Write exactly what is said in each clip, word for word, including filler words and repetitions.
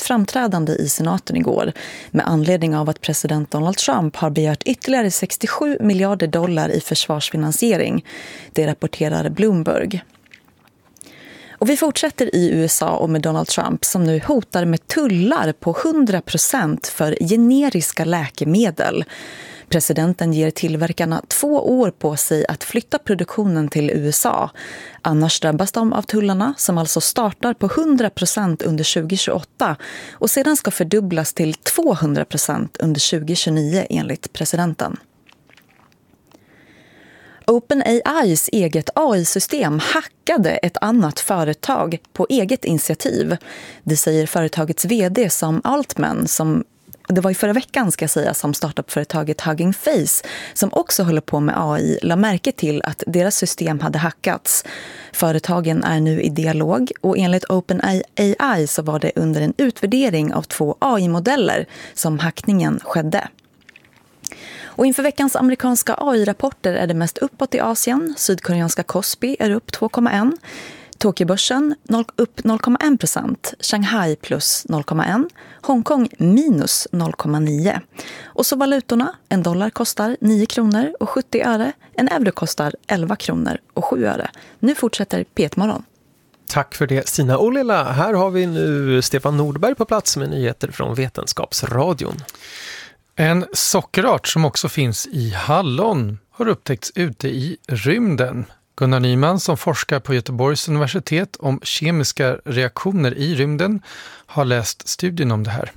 framträdande i senaten igår med anledning av att president Donald Trump har begärt ytterligare sextiosju miljarder dollar i försvarsfinansiering. Det rapporterar Bloomberg. Och vi fortsätter i U S A och med Donald Trump som nu hotar med tullar på hundra procent för generiska läkemedel. Presidenten ger tillverkarna två år på sig att flytta produktionen till U S A. Annars drabbas de av tullarna som alltså startar på hundra procent under tjugohundratjugoåtta och sedan ska fördubblas till tvåhundra procent under tjugohundratjugonio enligt presidenten. OpenAIs eget A I-system hackade ett annat företag på eget initiativ. Det säger företagets vd Sam Altman som det var i förra veckan ska jag säga som startupföretaget Hugging Face som också håller på med A I la märke till att deras system hade hackats. Företagen är nu i dialog och enligt OpenAI så var det under en utvärdering av två A I-modeller som hackningen skedde. Och inför veckans amerikanska A I-rapporter är det mest uppåt i Asien. Sydkoreanska Kospi är upp två komma ett. Tokyobörsen upp noll komma en procent. Shanghai plus noll komma ett. Hongkong minus noll komma nio. Och så valutorna. En dollar kostar nio kronor och sjuttio öre. En euro kostar elva kronor och sju öre. Nu fortsätter P ett-morgon. Tack för det, Stina Olila. Här har vi nu Stefan Nordberg på plats med nyheter från Vetenskapsradion. En sockerart som också finns i hallon har upptäckts ute i rymden. Gunnar Nyman som forskar på Göteborgs universitet om kemiska reaktioner i rymden har läst studien om det här.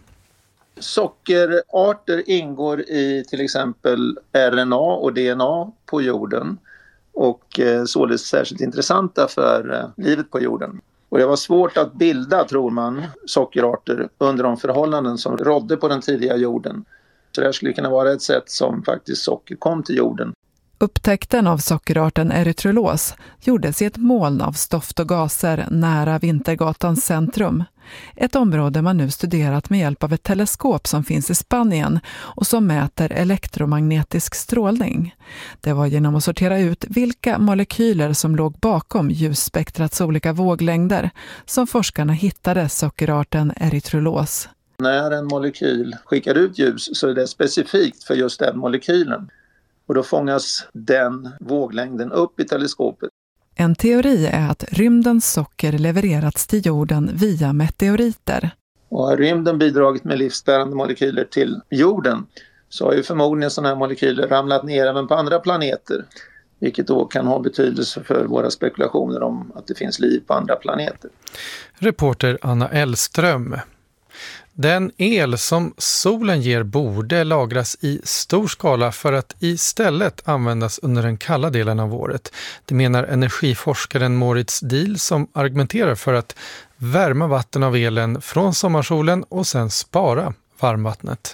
Sockerarter ingår i till exempel R N A och D N A på jorden och således särskilt intressanta för livet på jorden. Och det var svårt att bilda, tror man, sockerarter under de förhållanden som rådde på den tidiga jorden. Så det här skulle kunna vara ett sätt som faktiskt socker kom till jorden. Upptäckten av sockerarten erythrolos gjordes i ett moln av stoft och gaser nära Vintergatans centrum. Ett område man nu studerat med hjälp av ett teleskop som finns i Spanien och som mäter elektromagnetisk strålning. Det var genom att sortera ut vilka molekyler som låg bakom ljusspektrats olika våglängder som forskarna hittade sockerarten erythrolos. När en molekyl skickar ut ljus så är det specifikt för just den molekylen. Och då fångas den våglängden upp i teleskopet. En teori är att rymdens socker levererats till jorden via meteoriter. Och har rymden bidragit med livsbärande molekyler till jorden så har ju förmodligen sådana här molekyler ramlat ner även på andra planeter. Vilket då kan ha betydelse för våra spekulationer om att det finns liv på andra planeter. Reporter Anna Elström. Den el som solen ger borde lagras i stor skala för att istället användas under den kalla delen av året. Det menar energiforskaren Moritz Diehl som argumenterar för att värma vatten av elen från sommarsolen och sen spara varmvattnet.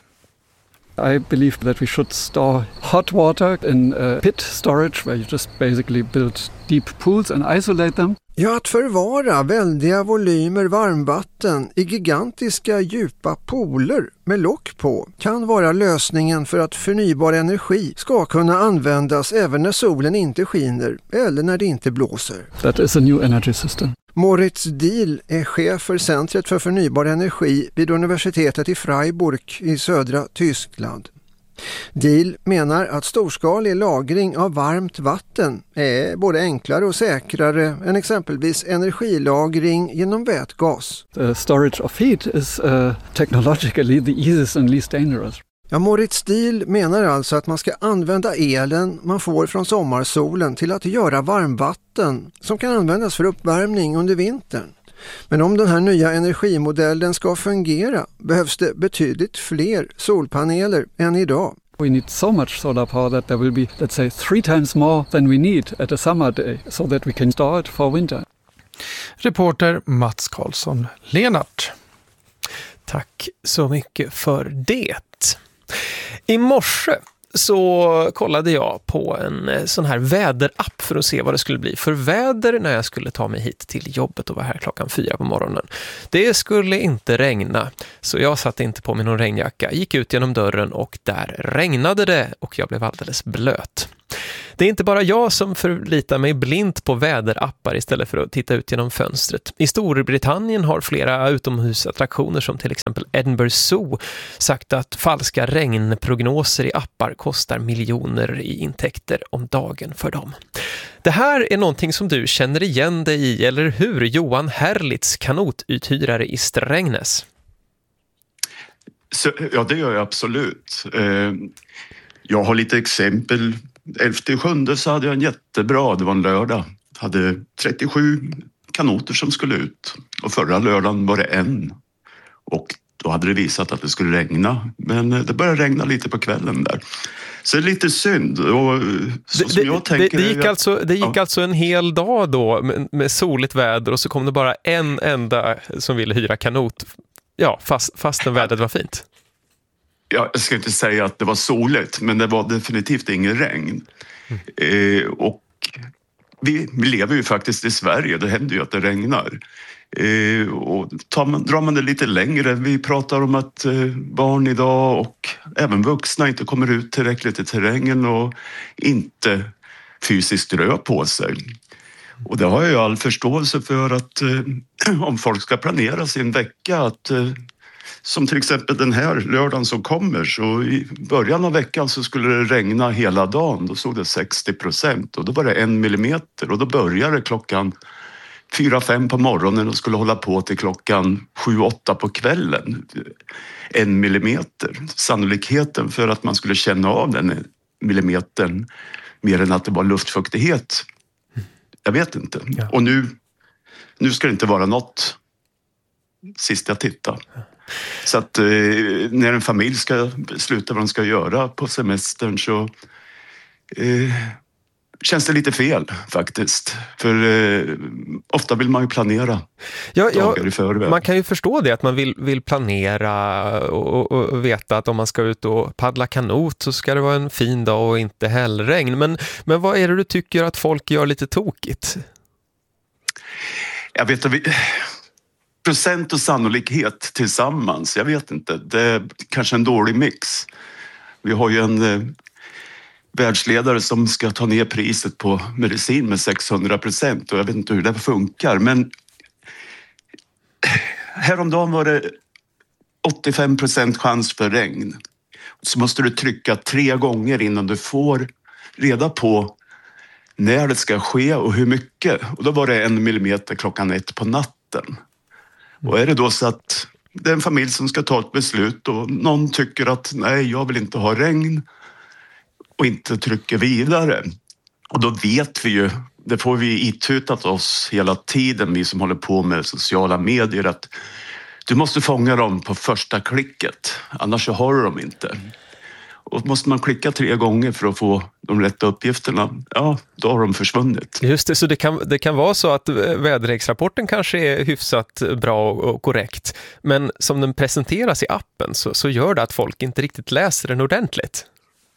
I believe that we should store hot water in a pit storage where you just basically build deep pools and isolate them. Ja, att förvara väldiga volymer varmvatten i gigantiska djupa pooler med lock på kan vara lösningen för att förnybar energi ska kunna användas även när solen inte skiner eller när det inte blåser. That is a new energy system. Moritz Diehl är chef för Centret för förnybar energi vid universitetet i Freiburg i södra Tyskland. Diehl menar att storskalig lagring av varmt vatten är både enklare och säkrare än exempelvis energilagring genom vätgas. The storage of heat is uh, technologically the easiest and least dangerous. Ja, Moritz Diehl menar alltså att man ska använda elen man får från sommarsolen till att göra varmvatten som kan användas för uppvärmning under vintern. Men om den här nya energimodellen ska fungera behövs det betydligt fler solpaneler än idag. We need so much solar power that there will be, let's say, three times more than we need at a summer day so that we can store it for winter. Reporter Mats Karlsson Lenart. Tack så mycket för det. I morse så kollade jag på en sån här väderapp för att se vad det skulle bli för väder när jag skulle ta mig hit till jobbet och vara här klockan fyra på morgonen. Det skulle inte regna, så jag satte inte på mig någon regnjacka, gick ut genom dörren och där regnade det och jag blev alldeles blöt. Det är inte bara jag som förlitar mig blint på väderappar istället för att titta ut genom fönstret. I Storbritannien har flera utomhusattraktioner som till exempel Edinburgh Zoo sagt att falska regnprognoser i appar kostar miljoner i intäkter om dagen för dem. Det här är någonting som du känner igen dig i, eller hur? Johan Herlitz, kanotuthyrare i Strängnäs. Så, ja, det gör jag absolut. Eh, jag har lite exempel. elfte sjunde så hade jag en jättebra, det var en lördag. Hade trettiosju kanoter som skulle ut. Och förra lördagen var det en. Och då hade det visat att det skulle regna. Men det började regna lite på kvällen där. Så det är lite synd. Och så det, som jag tänker, det, det gick, jag, alltså, det gick ja. alltså en hel dag då med, med soligt väder och så kom det bara en enda som ville hyra kanot. Ja, fast, fastän vädret var fint. Ja, jag ska inte säga att det var soligt, men det var definitivt ingen regn. Mm. Eh, och vi, vi lever ju faktiskt i Sverige, det händer ju att det regnar. Eh, och tar man, drar man det lite längre, vi pratar om att eh, barn idag och även vuxna inte kommer ut tillräckligt i terrängen och inte fysiskt rör på sig. Och det har jag ju all förståelse för att eh, om folk ska planera sin vecka, att eh, som till exempel den här lördagen som kommer, så i början av veckan så skulle det regna hela dagen. Då såg det sextio procent och då var det en millimeter och då började det klockan fyra, fem på morgonen och skulle hålla på till klockan sju, åtta på kvällen. En millimeter. Sannolikheten för att man skulle känna av den millimetern mer än att det var luftfuktighet. Jag vet inte. Ja. Och nu, nu ska det inte vara något sist jag tittar. Så att eh, när en familj ska besluta vad de ska göra på semestern så eh, känns det lite fel faktiskt. För eh, ofta vill man ju planera ja, dagar ja, i förväg. Man kan ju förstå det, att man vill, vill planera och, och, och veta att om man ska ut och paddla kanot så ska det vara en fin dag och inte hällregn. Men, men vad är det du tycker att folk gör lite tokigt? Jag vet att vi... Procent och sannolikhet tillsammans, jag vet inte. Det är kanske en dålig mix. Vi har ju en eh, världsledare som ska ta ner priset på medicin med sexhundra procent och jag vet inte hur det funkar. Men häromdagen var det åttiofem procent chans för regn. Så måste du trycka tre gånger innan du får reda på när det ska ske och hur mycket. Och då var det en millimeter klockan ett på natten. Och är det då så att det är en familj som ska ta ett beslut och någon tycker att nej, jag vill inte ha regn och inte trycker vidare. Och då vet vi ju, det får vi itutat oss hela tiden, vi som håller på med sociala medier, att du måste fånga dem på första klicket, annars så har du dem inte. Och måste man klicka tre gånger för att få de rätta uppgifterna, ja, då har de försvunnit. Just det, så det kan, det kan vara så att väderleksrapporten kanske är hyfsat bra och korrekt, men som den presenteras i appen så, så gör det att folk inte riktigt läser den ordentligt.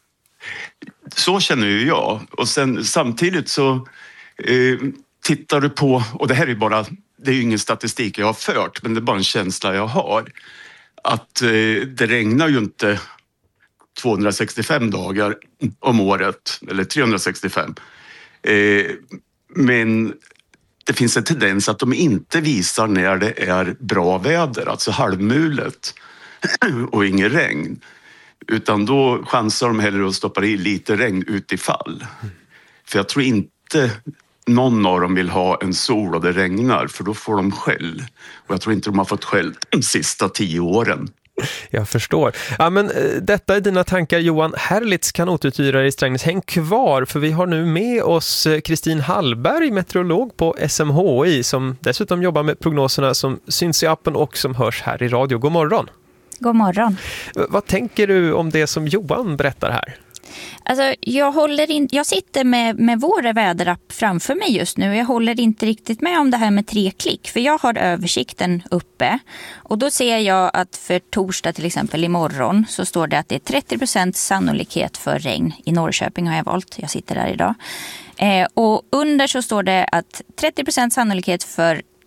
Så känner ju jag. Och sen samtidigt så eh, tittar du på, och det här är bara, det är ju ingen statistik jag har fört, men det är bara en känsla jag har, att eh, det regnar ju inte tvåhundrasextiofem dagar om året, eller trehundrasextiofem. Eh, men det finns en tendens att de inte visar när det är bra väder, alltså halvmulet och ingen regn. Utan då chansar de hellre att stoppa i lite regn utifall. För jag tror inte någon av dem vill ha en sol och det regnar, för då får de skäll. Och jag tror inte de har fått skäll de sista tio åren. Jag förstår. Ja, men detta är dina tankar, Johan Herlitz, kanotuthyrare i Strängnäs. Häng kvar, för vi har nu med oss Kristin Hallberg, meteorolog på S M H I, som dessutom jobbar med prognoserna som syns i appen och som hörs här i radio. God morgon. God morgon. Vad tänker du om det som Johan berättar här? Alltså, jag, håller in, jag sitter med, med vår väderapp framför mig just nu. Jag håller inte riktigt med om det här med tre klick. För jag har översikten uppe. Och då ser jag att för torsdag till exempel imorgon så står det att det är trettio procent sannolikhet för regn. I Norrköping har jag valt. Jag sitter där idag. Eh, och under så står det att trettio procent sannolikhet för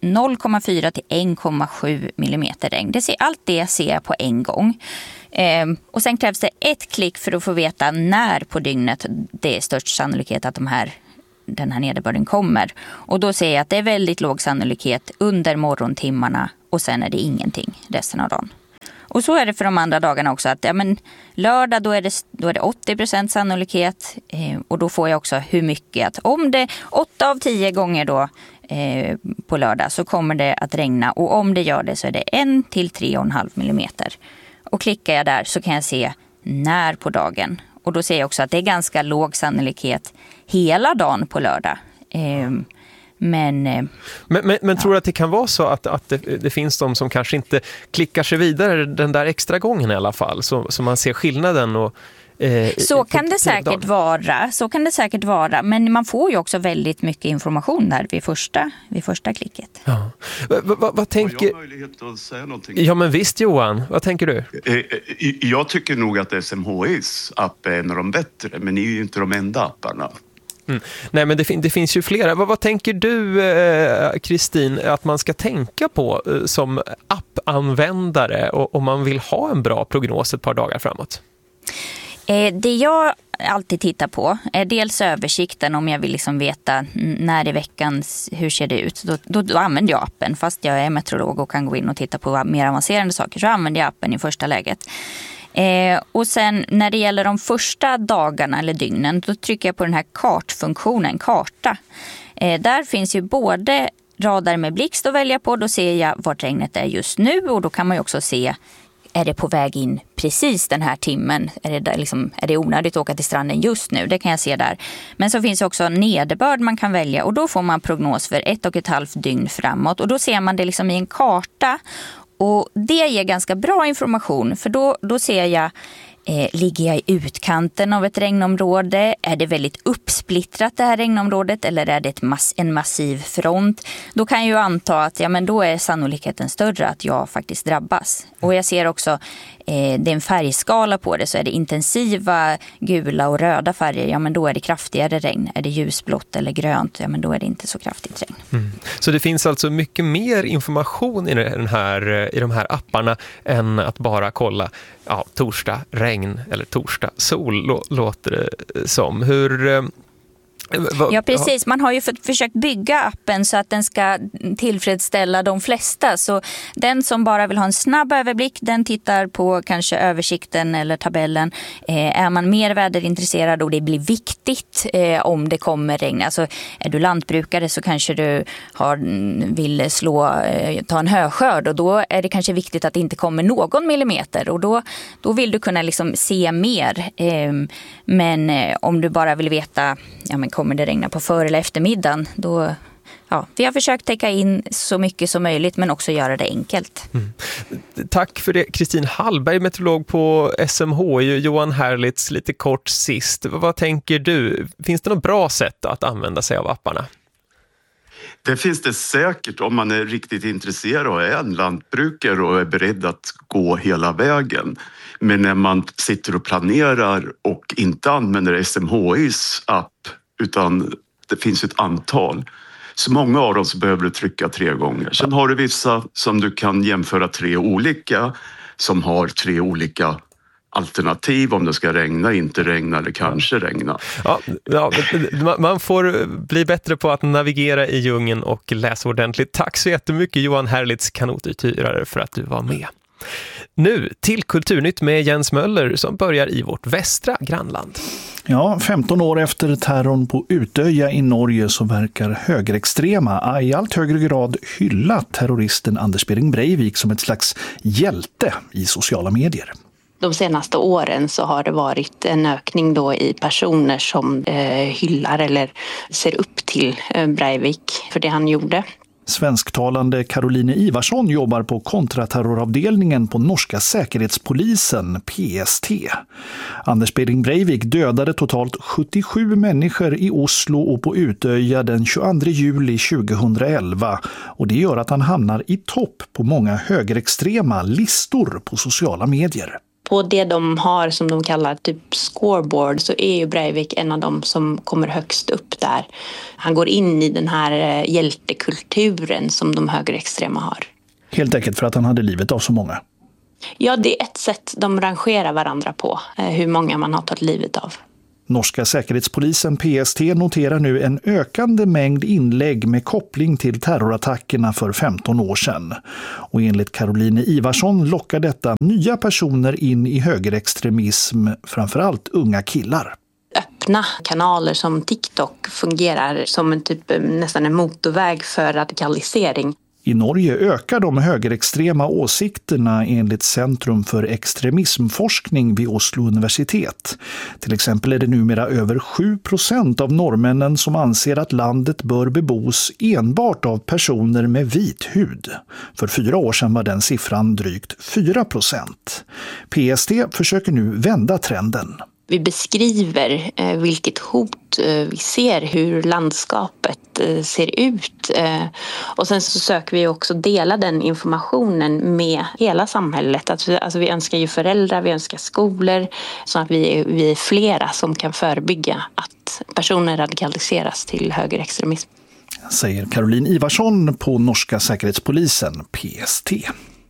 noll komma fyra till en komma sju millimeter regn. Det ser, allt det ser jag på en gång. Eh, och sen krävs det ett klick för att få veta när på dygnet det är störst sannolikhet att de här, den här nederbörden kommer. Och då ser jag att det är väldigt låg sannolikhet under morgontimmarna och sen är det ingenting resten av dagen. Och så är det för de andra dagarna också. Att, ja, men lördag då är det, då är det åttio procent sannolikhet. Eh, och då får jag också hur mycket. Att om det åtta av tio gånger då eh, på lördag så kommer det att regna. Och om det gör det så är det en till tre och en halv millimeter. Och klickar jag där så kan jag se när på dagen. Och då ser jag också att det är ganska låg sannolikhet hela dagen på lördag. Eh, Men, men, men, men ja. Tror du att det kan vara så att, att det, det finns de som kanske inte klickar sig vidare den där extra gången i alla fall, så, så man ser skillnaden? Och, eh, så kan det säkert vara, så kan det säkert vara, men man får ju också väldigt mycket information där vid första, vid första klicket. Ja. Va, va, vad tänker... Har jag möjlighet att säga någonting? Ja, men visst Johan, vad tänker du? Jag tycker nog att S M H I:s app är en av de bättre, men ni är ju inte de enda apparna. Mm. Nej, men det, fin- det finns ju flera. Vad, vad tänker du, Kristin, eh, att man ska tänka på eh, som appanvändare och, om man vill ha en bra prognos ett par dagar framåt? Eh, det jag alltid tittar på är dels översikten om jag vill liksom veta när i veckan, hur ser det ut. Då, då, då använder jag appen, fast jag är meteorolog och kan gå in och titta på mer avancerade saker, så använder jag appen i första läget. Eh, och sen när det gäller de första dagarna eller dygnen, då trycker jag på den här kartfunktionen, karta. Eh, där finns ju både radar med blixt att välja på, då ser jag vart regnet är just nu, och då kan man ju också se, är det på väg in precis den här timmen? Är det, där liksom, är det onödigt att åka till stranden just nu? Det kan jag se där. Men så finns också nederbörd man kan välja, och då får man prognos för ett och ett halvt dygn framåt, och då ser man det liksom i en karta. Och det ger ganska bra information, för då, då ser jag, eh, ligger jag i utkanten av ett regnområde? Är det väldigt uppsplittrat det här regnområdet, eller är det ett mass, en massiv front? Då kan jag ju anta att ja, men då är sannolikheten större att jag faktiskt drabbas. Och jag ser också, eh, det är en färgskala på det, så är det intensiva gula och röda färger, ja men då är det kraftigare regn. Är det ljusblått eller grönt, ja men då är det inte så kraftigt regn. Mm. Så det finns alltså mycket mer information i, den här, i de här apparna än att bara kolla ja, torsdag regn eller torsdag sol, låter det som. Hur... Ja, precis. Man har ju för, försökt bygga appen så att den ska tillfredsställa de flesta. Så den som bara vill ha en snabb överblick, den tittar på kanske översikten eller tabellen. Eh, är man mer väderintresserad och det blir viktigt eh, om det kommer regn. Alltså, är du lantbrukare så kanske du har, vill slå, eh, ta en höskörd, och då är det kanske viktigt att det inte kommer någon millimeter. Och då, då vill du kunna liksom se mer. Eh, men eh, om du bara vill veta, ja men kommer det regna på för- eller eftermiddagen, då, ja, vi har försökt täcka in så mycket som möjligt, men också göra det enkelt. Mm. Tack för det, Kristin Hallberg, meteorolog på S M H I. Johan Herlitz, lite kort sist. Vad tänker du? Finns det något bra sätt att använda sig av apparna? Det finns det säkert om man är riktigt intresserad och är en lantbrukare och är beredd att gå hela vägen. Men när man sitter och planerar och inte använder S M H I:s app, utan det finns ett antal, så många av dem så behöver du trycka tre gånger. Sen har du vissa som du kan jämföra tre olika, som har tre olika alternativ om det ska regna, inte regna eller kanske regna. Ja, ja, man får bli bättre på att navigera i djungeln och läsa ordentligt. Tack så jättemycket Johan Herlitz, kanotuthyrare, för att du var med. Nu till Kulturnytt med Jens Möller som börjar i vårt västra grannland. Ja, femton år efter terrorn på Utöja i Norge så verkar högerextrema i allt högre grad hylla terroristen Anders Behring Breivik som ett slags hjälte i sociala medier. De senaste åren så har det varit en ökning då i personer som eh, hyllar eller ser upp till eh, Breivik för det han gjorde. Svensktalande Caroline Ivarsson jobbar på kontraterroravdelningen på norska säkerhetspolisen P S T. Anders Behring Breivik dödade totalt sjuttiosju människor i Oslo och på Utöja den tjugoandra juli tjugohundraelva, och det gör att han hamnar i topp på många högerextrema listor på sociala medier. På det de har som de kallar typ scoreboard så är ju Breivik en av dem som kommer högst upp där. Han går in i den här hjältekulturen som de högerextrema har. Helt enkelt för att han hade livet av så många. Ja, det är ett sätt de rangerar varandra på, hur många man har tagit livet av. Norska säkerhetspolisen P S T noterar nu en ökande mängd inlägg med koppling till terrorattackerna för femton år sedan. Och enligt Caroline Ivarsson lockar detta nya personer in i högerextremism, framförallt unga killar. Öppna kanaler som TikTok fungerar som en typ, nästan en motorväg för radikalisering. I Norge ökar de högerextrema åsikterna enligt Centrum för extremismforskning vid Oslo universitet. Till exempel är det numera över sju procent av norrmännen som anser att landet bör bebos enbart av personer med vit hud. För fyra år sedan var den siffran drygt fyra procent. P S T försöker nu vända trenden. Vi beskriver eh, vilket hot eh, vi ser, hur landskapet eh, ser ut. Eh, och sen så söker vi också dela den informationen med hela samhället. Alltså, alltså vi önskar ju föräldrar, vi önskar skolor så att vi är, vi är flera som kan förebygga att personer radikaliseras till högerextremism. Säger Caroline Ivarsson på norska säkerhetspolisen P S T.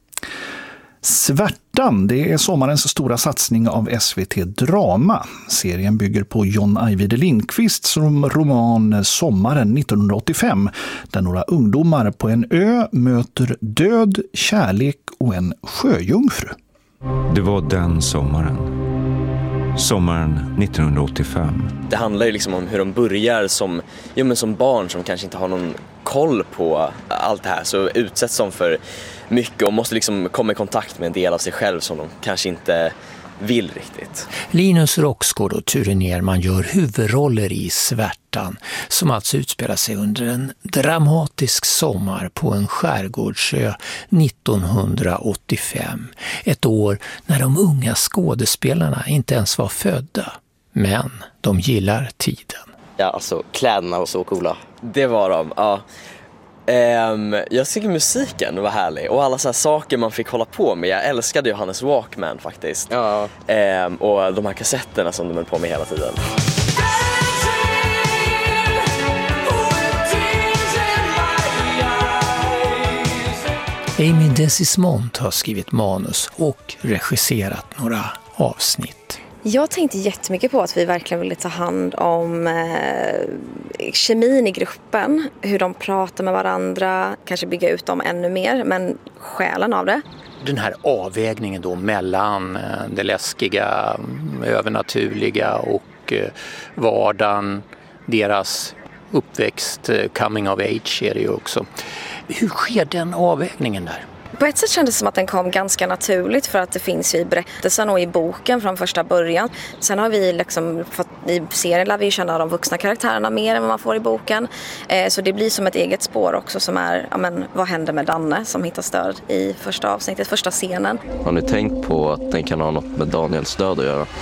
Svärtan, det är sommarens stora satsning av S V T Drama. Serien bygger på John Ajvide Lindqvists roman Sommaren nittonhundraåttiofem, där några ungdomar på en ö möter död, kärlek och en sjöjungfru. Det var den sommaren. Sommaren nittonhundraåttiofem. Det handlar ju liksom om hur de börjar som, ja, men som barn som kanske inte har någon koll på allt det här, så utsätts de för mycket och måste liksom komma i kontakt med en del av sig själv som de kanske inte vill riktigt. Linus Roxgård och Ture Nerman gör huvudroller i Svärtan, som alltså utspelar sig under en dramatisk sommar på en skärgårdsö nittonhundraåttiofem. Ett år när de unga skådespelarna inte ens var födda, men de gillar tiden. Ja, alltså kläderna var så coola. Det var de, ja. Um, jag tycker musiken var härlig och alla så här saker man fick hålla på med. Jag älskade ju Hannes Walkman faktiskt. Ja. Um, och de här kassetterna som de höll på med hela tiden. Amy Desismond har skrivit manus och regisserat några avsnitt. Jag tänkte jättemycket på att vi verkligen ville ta hand om eh, kemin i gruppen, hur de pratar med varandra, kanske bygga ut dem ännu mer, men själen av det. Den här avvägningen då mellan det läskiga, övernaturliga och vardagen, deras uppväxt, coming of age är det ju också. Hur sker den avvägningen där? På ett sätt kändes det som att den kom ganska naturligt för att det finns ju i berättelsen och i boken från första början. Sen har vi liksom fått, i serien lär vi känna de vuxna karaktärerna mer än vad man får i boken. Eh, så det blir som ett eget spår också som är, ja men, vad händer med Danne som hittar stöd i första avsnittet, första scenen. Har ni tänkt på att den kan ha något med Daniels död att göra?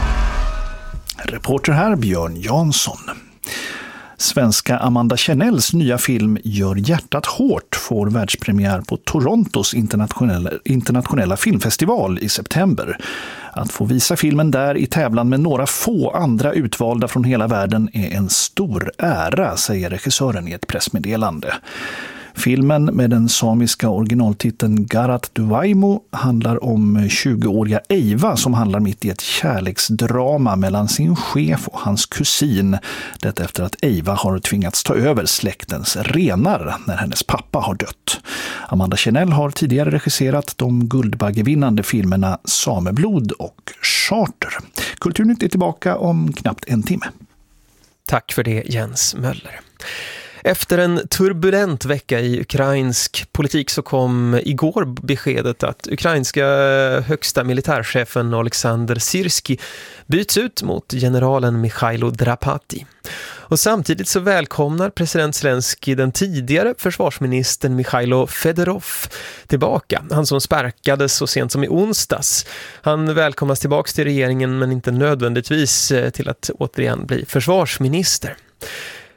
Reporter här Björn Jansson. Svenska Amanda Chanels nya film Gör hjärtat hårt får världspremiär på Torontos internationella, internationella filmfestival i september. Att få visa filmen där i tävlan med några få andra utvalda från hela världen är en stor ära, säger regissören i ett pressmeddelande. Filmen med den samiska originaltiteln Garat Duvaimo handlar om tjugoåriga Eva som handlar mitt i ett kärleksdrama mellan sin chef och hans kusin. Det efter att Eva har tvingats ta över släktens renar när hennes pappa har dött. Amanda Chanel har tidigare regisserat de guldbaggevinnande filmerna Sameblod och Charter. Kulturnytt är tillbaka om knappt en timme. Tack för det, Jens Möller. Efter en turbulent vecka i ukrainsk politik så kom igår beskedet att ukrainska högsta militärchefen Alexander Syrskij byts ut mot generalen Mikhailo Drapati. Och samtidigt så välkomnar president Zelensky den tidigare försvarsministern Mikhailo Fedorov tillbaka. Han som sparkades så sent som i onsdags. Han välkomnas tillbaka till regeringen men inte nödvändigtvis till att återigen bli försvarsminister.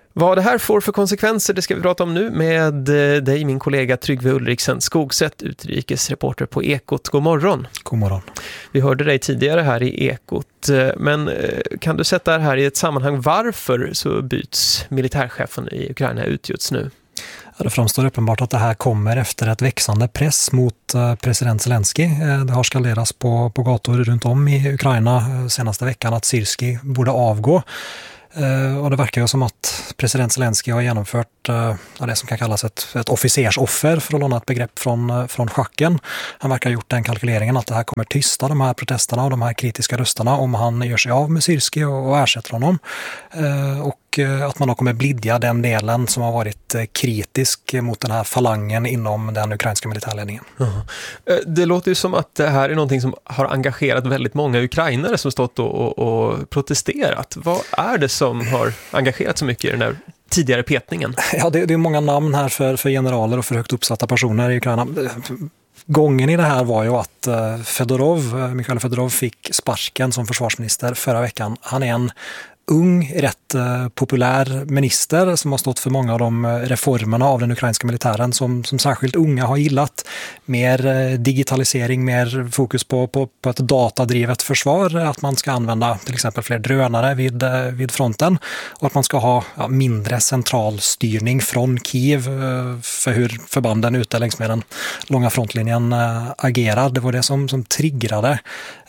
Vad det här får för konsekvenser, det ska vi prata om nu med dig, min kollega Tryggve Ulriksen Skogsätt, utrikesreporter på Ekot. God morgon. God morgon. Vi hörde dig tidigare här i Ekot, men kan du sätta det här i ett sammanhang? Varför så byts militärchefen i Ukraina ut just nu? Ja, det framstår uppenbart att det här kommer efter ett växande press mot president Zelensky. Det har skanderats på, på gator runt om i Ukraina senaste veckan att Syrskij borde avgå. Och det verkar ju som att president Zelensky har genomfört ja, det som kan kallas ett, ett officersoffer, för att låna ett begrepp från, från schacken. Han verkar ha gjort den kalkyleringen att det här kommer tysta de här protesterna och de här kritiska rösterna om han gör sig av med Syrskij och, och ersätter honom. Och att man då kommer blidja den delen som har varit kritisk mot den här falangen inom den ukrainska militärledningen. Uh-huh. Det låter ju som att det här är någonting som har engagerat väldigt många ukrainare som stått och, och, och protesterat. Vad är det som har engagerat så mycket i den här tidigare petningen? Ja, det, det är många namn här för, för generaler och för högt uppsatta personer i Ukraina. Gången i det här var ju att Fedorov, Mikhail Fedorov fick sparken som försvarsminister förra veckan. Han är en ung, rätt populär minister som har stått för många av de reformerna av den ukrainska militären som, som särskilt unga har gillat. Mer digitalisering, mer fokus på, på, på ett datadrivet försvar, att man ska använda till exempel fler drönare vid, vid fronten och att man ska ha ja, mindre central styrning från Kiev för hur förbanden ute längs med den långa frontlinjen agerar. Det var det som, som triggrade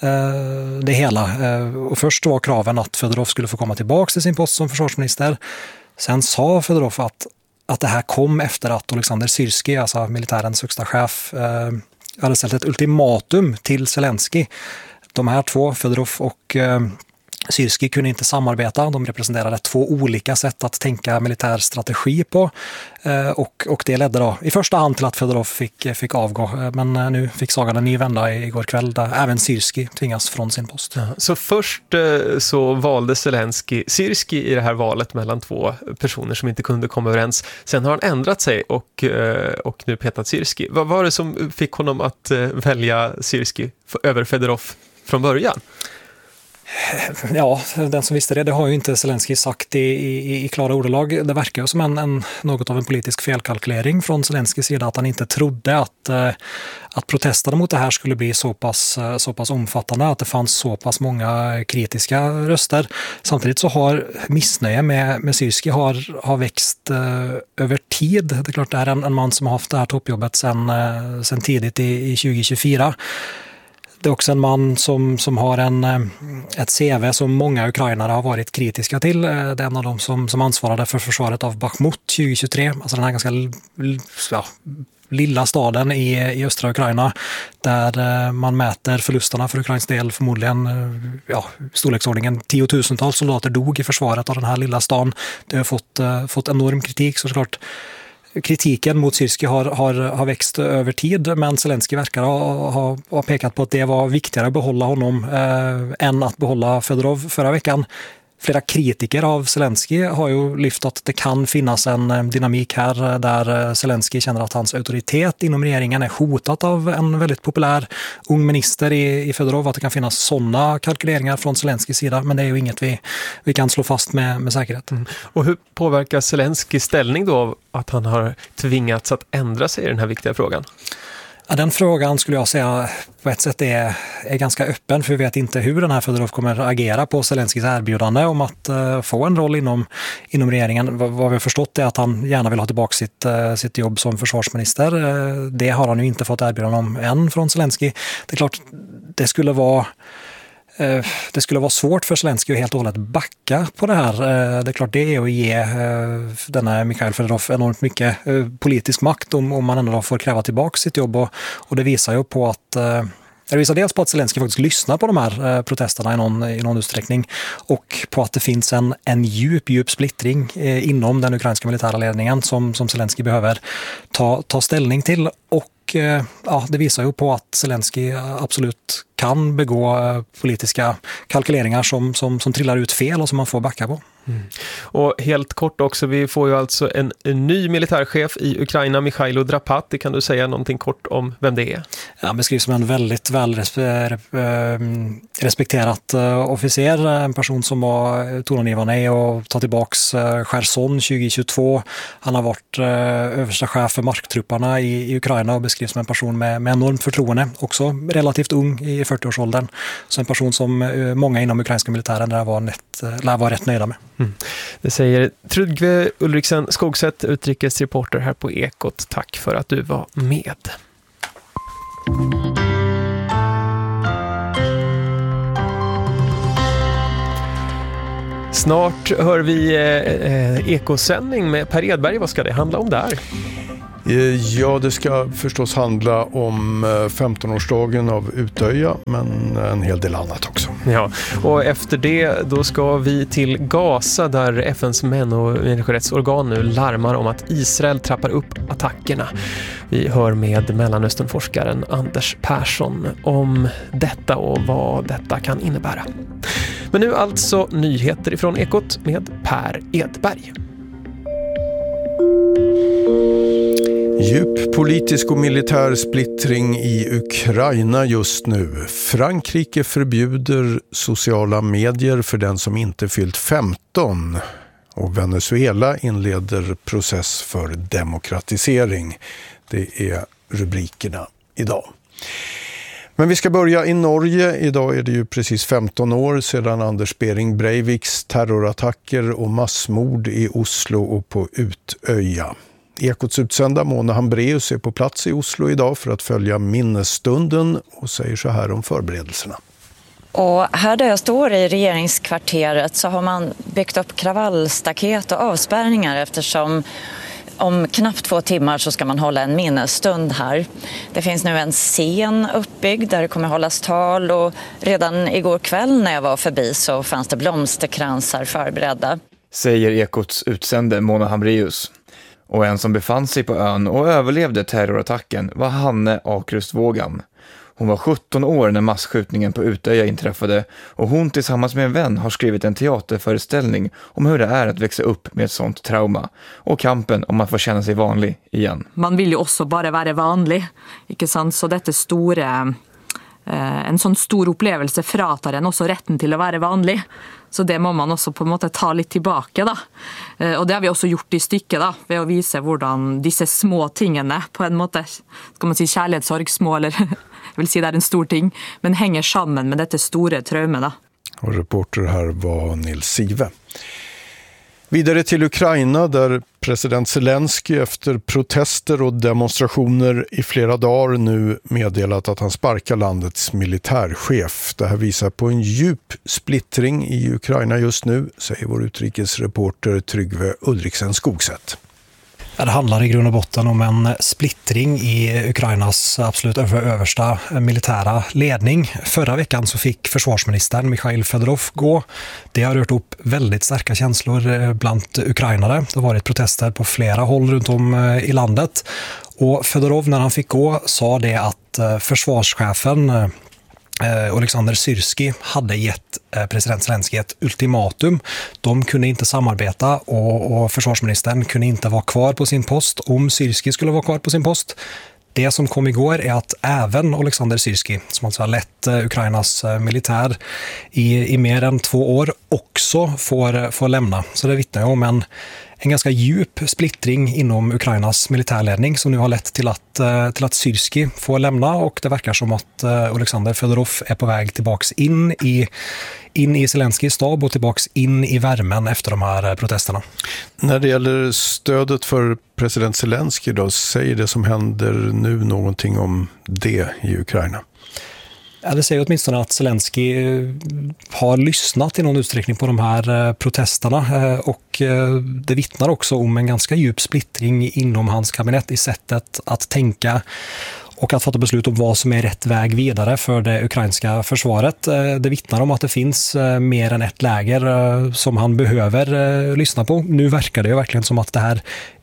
det hela. Och först var kraven att Fedorov skulle få komma tillbaka till sin post som försvarsminister. Sen sa Fedorov att, att det här kom efter att Alexander Syrskij, alltså militärens högsta chef, eh, hade ställt ett ultimatum till Zelensky. De här två, Fedorov och eh, Syrskij, kunde inte samarbeta. De representerade två olika sätt att tänka militär strategi på. Eh, och, och det ledde då i första hand till att Fedorov fick, fick avgå. Men eh, nu fick sagan en ny vända igår kväll där även Syrskij tvingas från sin post. Ja, så först eh, så valde Zelensky Syrskij i det här valet mellan två personer som inte kunde komma överens. Sen har han ändrat sig och, eh, och nu petat Syrskij. Vad var det som fick honom att eh, välja Syrskij över Fedorov från början? Ja, den som visste det, det har ju inte Zelensky sagt i, i, i klara ordalag. Det verkar ju som en, en, något av en politisk felkalkylering från Zelenskys sida att han inte trodde att, att protesterna mot det här skulle bli så pass, så pass omfattande, att det fanns så pass många kritiska röster. Samtidigt så har missnöje med, med Syrskij har, har växt eh, över tid. Det är klart det är en, en man som har haft det här toppjobbet sedan, eh, sedan tidigt i, i tjugo tjugofyra. Det är också en man som, som har en, ett C V som många ukrainare har varit kritiska till. Det är en av dem som, som ansvarade för försvaret av Bakhmut tjugo tjugotre. Alltså den här ganska ja, lilla staden i, i östra Ukraina där man mäter förlusterna för Ukrains del förmodligen ja, storleksordningen tiotusentals soldater dog i försvaret av den här lilla stan. Det har fått, fått enorm kritik såklart. Kritiken mot Syrskij har, har, har växt över tid, men Zelensky verkar ha, ha, ha pekat på att det var viktigare att behålla honom eh, än att behålla Fedorov förra veckan. Flera kritiker av Zelensky har ju lyft att det kan finnas en dynamik här där Zelensky känner att hans auktoritet inom regeringen är hotat av en väldigt populär ung minister i, i Fedorov, att det kan finnas sådana kalkyleringar från Zelenskys sida, men det är ju inget vi, vi kan slå fast med, med säkerhet. Mm. Och hur påverkar Zelenskys ställning då av att han har tvingats att ändra sig i den här viktiga frågan? Ja, den frågan skulle jag säga på ett sätt är, är ganska öppen, för vi vet inte hur den här Fedorov kommer agera på Zelenskys erbjudande om att uh, få en roll inom, inom regeringen. V- vad vi har förstått är att han gärna vill ha tillbaka sitt, uh, sitt jobb som försvarsminister. Uh, det har han ju inte fått erbjudande om än från Zelensky. Det är klart, det skulle vara Det skulle vara svårt för Zelensky att helt och hållet backa på det här. Det är klart, det är att ge denna Mikhail Fedorov enormt mycket politisk makt om, om man ändå får kräva tillbaka sitt jobb. Och, och det visar ju på att det visar dels på att Zelensky faktiskt lyssnar på de här protesterna i någon, i någon utsträckning och på att det finns en, en djup, djup splittring inom den ukrainska militära ledningen som, som Zelensky behöver ta, ta ställning till. Och ja, det visar ju på att Zelensky absolut kan begå politiska kalkyleringar som, som, som trillar ut fel och som man får backa på. Mm. Och helt kort också, vi får ju alltså en, en ny militärchef i Ukraina, Mikhailo Drapati. Kan du säga någonting kort om vem det är? Han beskrivs som en väldigt väl respekterat officer, en person som var tongivande och ta tillbaks Cherson tjugohundratjugotvå. Han har varit översta chef för marktrupperna i, i Ukraina och beskrivs som en person med, med enormt förtroende, också relativt ung i fyrtioårsåldern. Så en person som många inom ukrainska militären lär vara, rätt, lär vara rätt nöjda med. Mm. Det säger Trygve Ulriksen Skogsätt, utrikesreporter här på Ekot. Tack för att du var med. Snart hör vi eh, ekosändning med Per Edberg. Vad ska det handla om där? Ja, det ska förstås handla om femtonårsdagen av Utöja, men en hel del annat också. Ja, och efter det då ska vi till Gaza där F N:s män- och människorättsorgan nu larmar om att Israel trappar upp attackerna. Vi hör med Mellanösternforskaren Anders Persson om detta och vad detta kan innebära. Men nu alltså nyheter ifrån Ekot med Per Edberg. Djup politisk och militär splittring i Ukraina just nu. Frankrike förbjuder sociala medier för den som inte fyllt femton. Och Venezuela inleder process för demokratisering. Det är rubrikerna idag. Men vi ska börja i Norge. Idag är det ju precis femton år sedan Anders Behring Breiviks terrorattacker och massmord i Oslo och på Utöja. Ekots utsända Mona Hambraeus är på plats i Oslo idag för att följa minnesstunden och säger så här om förberedelserna. Och här där jag står i regeringskvarteret så har man byggt upp kravallstaket och avspärrningar eftersom om knappt två timmar så ska man hålla en minnesstund här. Det finns nu en scen uppbyggd där det kommer hållas tal och redan igår kväll när jag var förbi så fanns det blomsterkransar förberedda. Säger Ekots utsände Mona Hambraeus. Och en som befann sig på ön och överlevde terrorattacken var Hanne Akrustvågan. Hon var sjutton år när massskjutningen på Utöja inträffade och hon tillsammans med en vän har skrivit en teaterföreställning om hur det är att växa upp med ett sånt trauma och kampen om att få känna sig vanlig igen. Man vill ju också bara vara vanlig, ikke sant? Så detta stora, en sån stor upplevelse fratar en också rätten till att vara vanlig. Så det må man också på en måte ta lite tillbaka då. Och det har vi också gjort i stycket då, ved att visa hur dessa små tingene på en måte, ska man säga kärlekssorg, små eller jag vill säga det är en stor ting, men hänger samman med detta stora traumet då. Och reporter här var Nils Sive. Vidare till Ukraina där president Zelensky efter protester och demonstrationer i flera dagar nu meddelat att han sparkar landets militärchef. Det här visar på en djup splittring i Ukraina just nu, säger vår utrikesreporter Trygve Ulriksen Skogsätt. Det handlar i grund och botten om en splittring i Ukrainas absolut översta militära ledning. Förra veckan så fick försvarsministern Mikhail Fedorov gå. Det har rört upp väldigt starka känslor bland ukrainare. Det har varit protester på flera håll runt om i landet. Och Fedorov när han fick gå sa det att försvarschefen Alexander Syrski hade gett president Zelensky ett ultimatum. De kunde inte samarbeta och, och försvarsministern kunde inte vara kvar på sin post om Syrski skulle vara kvar på sin post. Det som kom igår är att även Alexander Syrski, som alltså har lett Ukrainas militär i, i mer än två år, också får, får lämna. Så det vittnar om en En ganska djup splittring inom Ukrainas militärledning som nu har lett till att, till att Syrski får lämna och det verkar som att Alexander Fedorov är på väg tillbaks in i, in i Zelenskys stab och tillbaks in i värmen efter de här protesterna. När det gäller stödet för president Zelensky då, säger det som händer nu någonting om det i Ukraina? Ja, det säger åtminstone att Zelensky har lyssnat i någon utsträckning på de här protesterna och det vittnar också om en ganska djup splittring inom hans kabinett i sättet att tänka och att fatta beslut om vad som är rätt väg vidare för det ukrainska försvaret. Det vittnar om att det finns mer än ett läger som han behöver lyssna på. Nu verkar det ju verkligen som att det här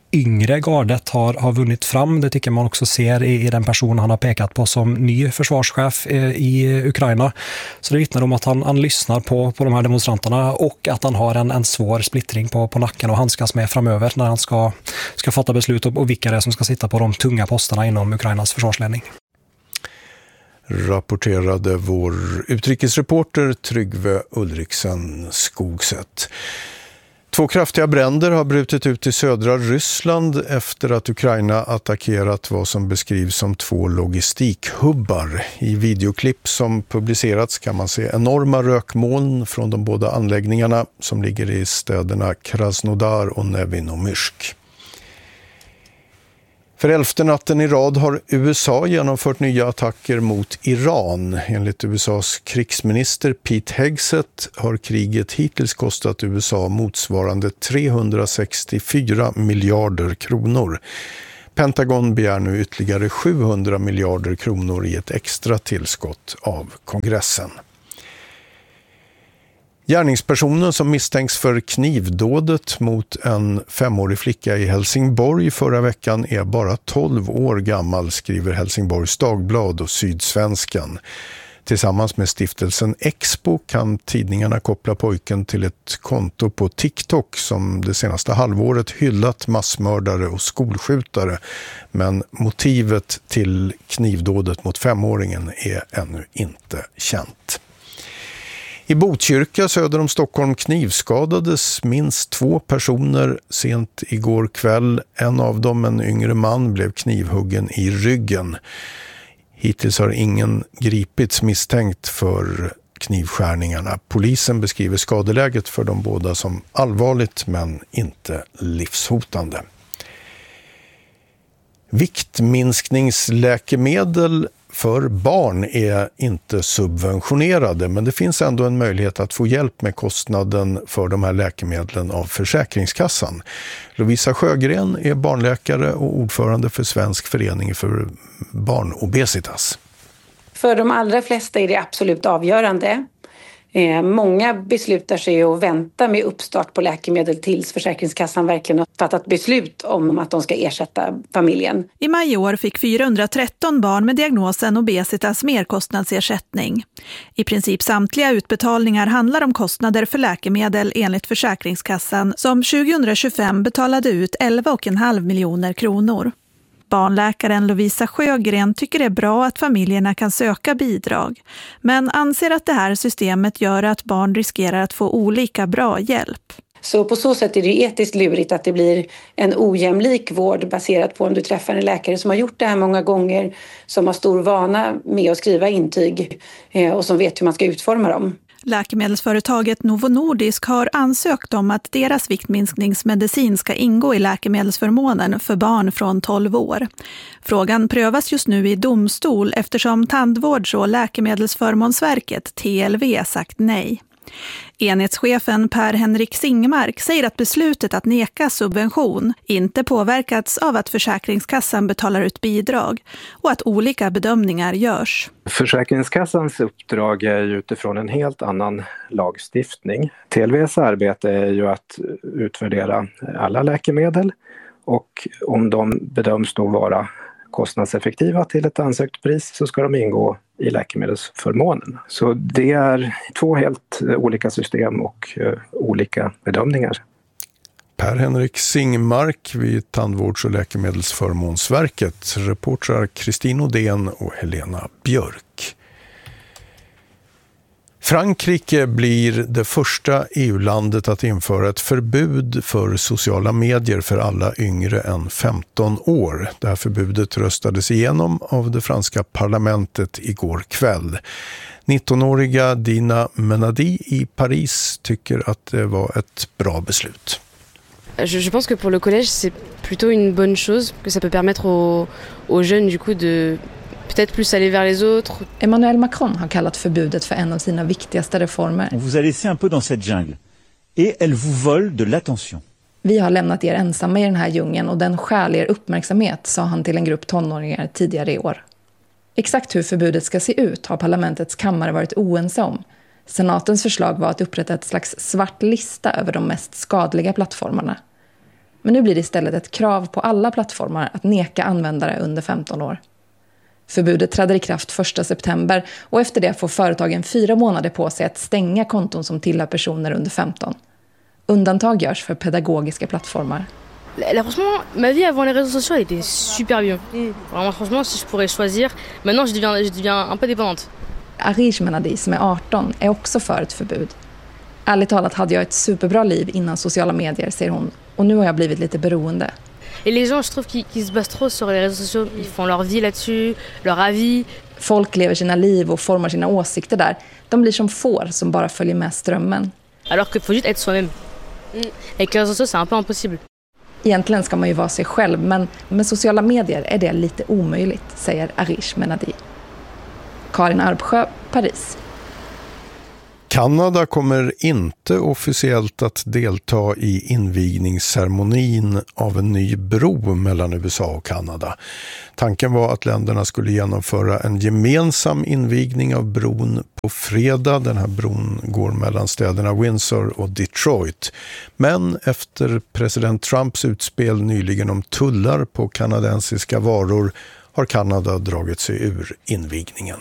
yngre gardet har, har vunnit fram. Det tycker man också ser i, i den person han har pekat på som ny försvarschef i, i Ukraina. Så det vittnar om att han, han lyssnar på, på de här demonstranterna och att han har en, en svår splittring på, på nacken och handskas med framöver när han ska, ska fatta beslut om och vilka det är som ska sitta på de tunga posterna inom Ukrainas försvarsledning. Rapporterade vår utrikesreporter Tryggve Ulriksen Skogset. Två kraftiga bränder har brutit ut i södra Ryssland efter att Ukraina attackerat vad som beskrivs som två logistikhubbar. I videoklipp som publicerats kan man se enorma rökmoln från de båda anläggningarna som ligger i städerna Krasnodar och Nevinomyrsk. För elfte natten i rad har U S A genomfört nya attacker mot Iran. Enligt U S A:s krigsminister Pete Hegseth har kriget hittills kostat U S A motsvarande trehundrasextiofyra miljarder kronor. Pentagon begär nu ytterligare sjuhundra miljarder kronor i ett extra tillskott av kongressen. Gärningspersonen som misstänks för knivdådet mot en femårig flicka i Helsingborg förra veckan är bara tolv år gammal, skriver Helsingborgs Dagblad och Sydsvenskan. Tillsammans med stiftelsen Expo kan tidningarna koppla pojken till ett konto på TikTok som det senaste halvåret hyllat massmördare och skolskjutare. Men motivet till knivdådet mot femåringen är ännu inte känt. I Botkyrka söder om Stockholm knivskadades minst två personer sent igår kväll. En av dem, en yngre man, blev knivhuggen i ryggen. Hittills har ingen gripits misstänkt för knivskärningarna. Polisen beskriver skadeläget för de båda som allvarligt men inte livshotande. Viktminskningsläkemedel för barn är inte subventionerade, men det finns ändå en möjlighet att få hjälp med kostnaden för de här läkemedlen av Försäkringskassan. Lovisa Sjögren är barnläkare och ordförande för Svensk förening för barnobesitas. För de allra flesta är det absolut avgörande. Eh, många beslutar sig att vänta med uppstart på läkemedel tills Försäkringskassan verkligen har fattat beslut om att de ska ersätta familjen. I maj i år fick fyrahundratretton barn med diagnosen obesitas merkostnadsersättning. I princip samtliga utbetalningar handlar om kostnader för läkemedel enligt Försäkringskassan som tjugohundratjugofem betalade ut elva komma fem miljoner kronor. Barnläkaren Lovisa Sjögren tycker det är bra att familjerna kan söka bidrag, men anser att det här systemet gör att barn riskerar att få olika bra hjälp. Så på så sätt är det etiskt lurigt att det blir en ojämlik vård baserat på om du träffar en läkare som har gjort det här många gånger, som har stor vana med att skriva intyg och som vet hur man ska utforma dem. Läkemedelsföretaget Novo Nordisk har ansökt om att deras viktminskningsmedicin ska ingå i läkemedelsförmånen för barn från tolv år. Frågan prövas just nu i domstol eftersom Tandvårds- och läkemedelsförmånsverket T L V sagt nej. Enhetschefen Per-Henrik Singmark säger att beslutet att neka subvention inte påverkats av att Försäkringskassan betalar ut bidrag och att olika bedömningar görs. Försäkringskassans uppdrag är ju utifrån en helt annan lagstiftning. T L V:s arbete är ju att utvärdera alla läkemedel och om de bedöms då vara kostnadseffektiva till ett ansökt pris så ska de ingå i läkemedelsförmånen. Så det är två helt olika system och uh, olika bedömningar. Per-Henrik Singmark vid Tandvårds- och läkemedelsförmånsverket. Reportrar Kristin Odén och Helena Björk. Frankrike blir det första E U-landet att införa ett förbud för sociala medier för alla yngre än femton år. Det här förbudet röstades igenom av det franska parlamentet igår kväll. nittonåriga Dina Menadi i Paris tycker att det var ett bra beslut. Je, je pense que pour le collège c'est plutôt une bonne chose, que ça peut permettre aux, aux jeunes du coup de peut-être plus aller vers les autres. Emmanuel Macron har kallat förbudet för en av sina viktigaste reformer. On vous a laissé un peu dans cette jungle et elle vous vole de l'attention. Vi har lämnat er ensamma i den här djungeln och den stjäl er uppmärksamhet, sa han till en grupp tonåringar tidigare i år. Exakt hur förbudet ska se ut har parlamentets kammare varit oense om. Senatens förslag var att upprätta ett slags svart lista över de mest skadliga plattformarna. Men nu blir det istället ett krav på alla plattformar att neka användare under femton år. Förbudet träder i kraft första september och efter det får företagen fyra månader på sig att stänga konton som tillhör personer under femton. Undantag görs för pedagogiska plattformar. Là, franchement, ma vie avant les réseaux sociaux elle était super bien. Vraiment, franchement, si je pourrais choisir, maintenant je deviens, je deviens un peu dépendante. Arish Menadi som är arton är också för ett förbud. Ärligt talat hade jag ett superbra liv innan sociala medier, säger hon. Och nu har jag blivit lite beroende. Et les gens, je trouve qu'ils qu'ils se basent trop sur les réseaux sociaux. Ils font leur vie là-dessus, leur avis. Folk lever sina liv och formar sina åsikter där. De blir som får som bara följer med strömmen. Alors qu'il faut juste être soi-même. Avec les réseaux sociaux, c'est un peu impossible. Egentligen ska man ju vara sig själv, men med sociala medier är det lite omöjligt, säger Arish Menadi. Karin Arbsjö, Paris. Kanada kommer inte officiellt att delta i invigningsceremonin av en ny bro mellan U S A och Kanada. Tanken var att länderna skulle genomföra en gemensam invigning av bron på fredag. Den här bron går mellan städerna Windsor och Detroit. Men efter president Trumps utspel nyligen om tullar på kanadensiska varor har Kanada dragit sig ur invigningen.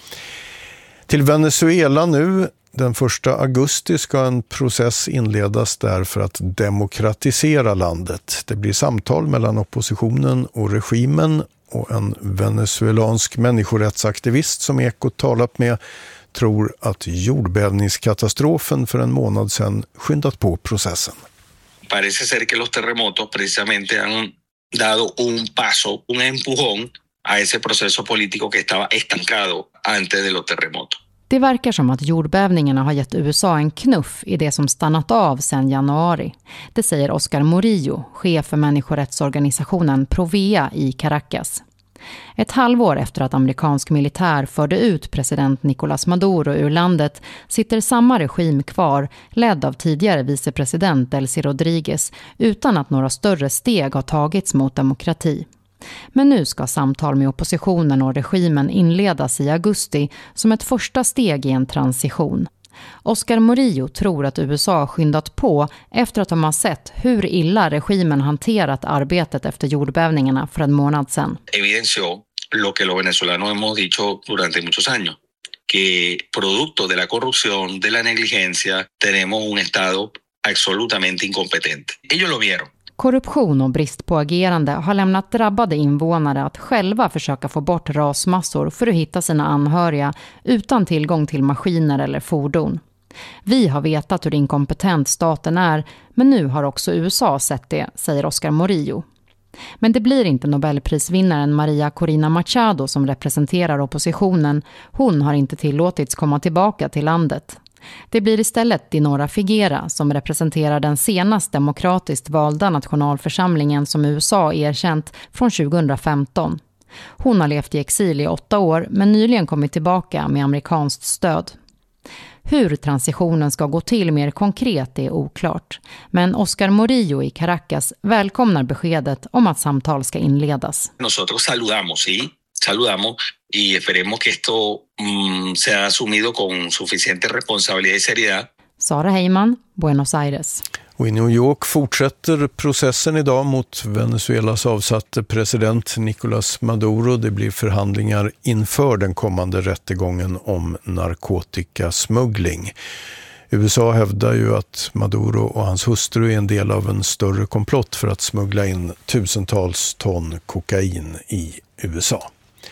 Till Venezuela nu. Den första augusti ska en process inledas där för att demokratisera landet. Det blir samtal mellan oppositionen och regimen och en venezuelansk människorättsaktivist som Ekot talat med tror att jordbävningskatastrofen för en månad sedan skyndat på processen. Parece ser que los terremotos precisamente han dado un paso, un empujón a ese proceso político que estaba estancado antes de los terremotos. Det verkar som att jordbävningarna har gett U S A en knuff i det som stannat av sedan januari. Det säger Oscar Murillo, chef för människorättsorganisationen Provea i Caracas. Ett halvår efter att amerikansk militär förde ut president Nicolás Maduro ur landet sitter samma regim kvar, ledd av tidigare vicepresident Delcy Rodríguez, utan att några större steg har tagits mot demokrati. Men nu ska samtal med oppositionen och regimen inledas i augusti som ett första steg i en transition. Oscar Murillo tror att U S A har skyndat på efter att de har sett hur illa regimen hanterat arbetet efter jordbävningarna för en månad sedan. Evidenció lo que los venezolanos hemos dicho durante muchos años, que producto de la corrupción, de la negligencia, tenemos un estado absolutamente incompetente. Ellos lo vieron. Korruption och brist på agerande har lämnat drabbade invånare att själva försöka få bort rasmassor för att hitta sina anhöriga utan tillgång till maskiner eller fordon. Vi har vetat hur inkompetent staten är, men nu har också U S A sett det, säger Oscar Murillo. Men det blir inte Nobelprisvinnaren Maria Corina Machado som representerar oppositionen. Hon har inte tillåtits komma tillbaka till landet. Det blir istället Dinora Figuera som representerar den senast demokratiskt valda nationalförsamlingen som U S A erkänt från tjugohundrafemton. Hon har levt i exil i åtta år men nyligen kommit tillbaka med amerikanskt stöd. Hur transitionen ska gå till mer konkret är oklart. Men Oscar Murillo i Caracas välkomnar beskedet om att samtal ska inledas. Nosotros saludamos, sí. Saludamos y esperemos que esto mm, sea asumido con suficiente responsabilidad y seriedad. Sara Heyman, Buenos Aires. Och i New York fortsätter processen idag mot Venezuelas avsatte president Nicolás Maduro. Det blir förhandlingar inför den kommande rättegången om narkotikasmuggling. U S A hävdar ju att Maduro och hans hustru är en del av en större komplott för att smuggla in tusentals ton kokain i U S A.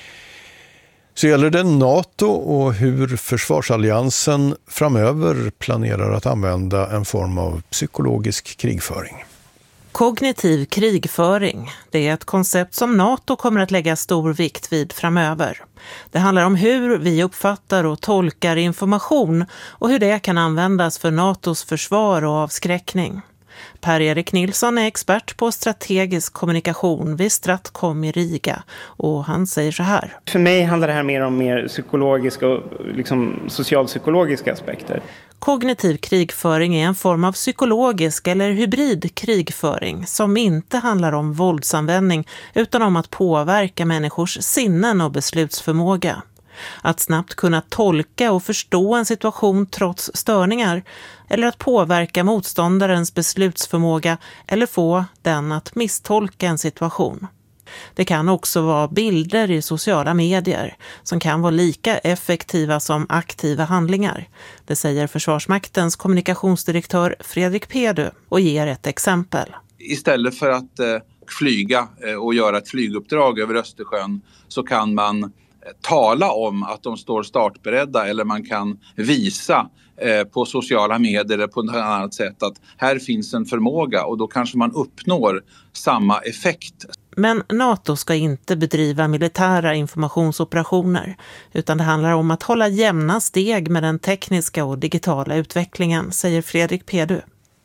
Så gäller det NATO och hur försvarsalliansen framöver planerar att använda en form av psykologisk krigföring. Kognitiv krigföring, det är ett koncept som NATO kommer att lägga stor vikt vid framöver. Det handlar om hur vi uppfattar och tolkar information och hur det kan användas för NATOs försvar och avskräckning. Per-Erik Nilsson är expert på strategisk kommunikation vid Stratcom i Riga och han säger så här. För mig handlar det här mer om mer psykologiska och liksom socialpsykologiska aspekter. Kognitiv krigföring är en form av psykologisk eller hybrid krigföring som inte handlar om våldsanvändning utan om att påverka människors sinnen och beslutsförmåga. Att snabbt kunna tolka och förstå en situation trots störningar eller att påverka motståndarens beslutsförmåga eller få den att misstolka en situation. Det kan också vara bilder i sociala medier som kan vara lika effektiva som aktiva handlingar. Det säger Försvarsmaktens kommunikationsdirektör Fredrik Pedu och ger ett exempel. Istället för att eh, flyga eh, och göra ett flyguppdrag över Östersjön så kan man eh, tala om att de står startberedda, eller man kan visa eh, på sociala medier eller på något annat sätt att här finns en förmåga, och då kanske man uppnår samma effekt. Men NATO ska inte bedriva militära informationsoperationer, utan det handlar om att hålla jämna steg med den tekniska och digitala utvecklingen, säger Fredrik Pedu.